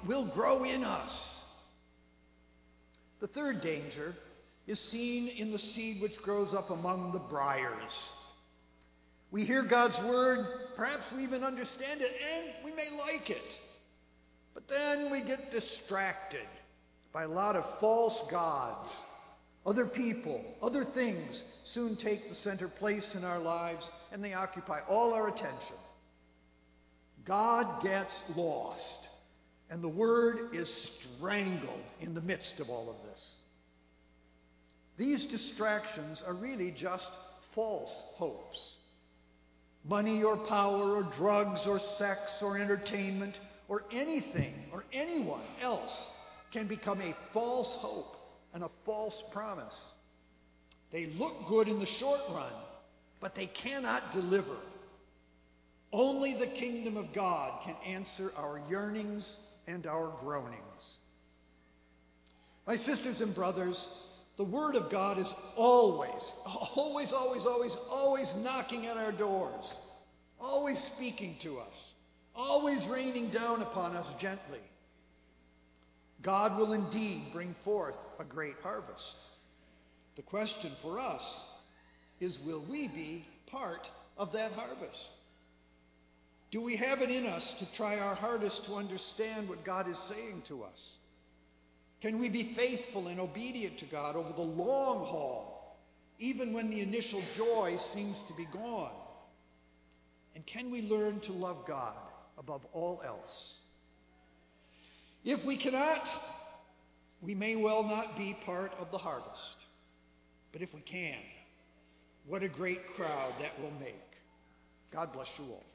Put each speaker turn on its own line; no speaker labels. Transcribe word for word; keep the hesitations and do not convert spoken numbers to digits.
will grow in us. The third danger is seen in the seed which grows up among the briars. We hear God's word, perhaps we even understand it, and we may like it. But then we get distracted by a lot of false gods. Other people, other things soon take the center place in our lives, and they occupy all our attention. God gets lost, and the word is strangled in the midst of all of this. These distractions are really just false hopes. Money or power or drugs or sex or entertainment or anything or anyone else can become a false hope and a false promise. They look good in the short run, but they cannot deliver. Only the kingdom of God can answer our yearnings and our groanings. My sisters and brothers, the word of God is always, always, always, always, always knocking at our doors, always speaking to us, always raining down upon us gently. God will indeed bring forth a great harvest. The question for us is, will we be part of that harvest? Do we have it in us to try our hardest to understand what God is saying to us? Can we be faithful and obedient to God over the long haul, even when the initial joy seems to be gone? And can we learn to love God above all else? If we cannot, we may well not be part of the harvest. But if we can, what a great crowd that will make. God bless you all.